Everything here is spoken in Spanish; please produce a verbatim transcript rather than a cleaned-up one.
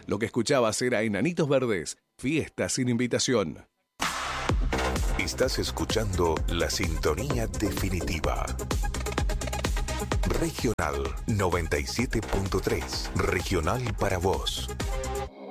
Lo que escuchabas era Enanitos Verdes, Fiesta sin invitación. Estás escuchando la sintonía definitiva. Regional noventa y siete punto tres. Regional para vos.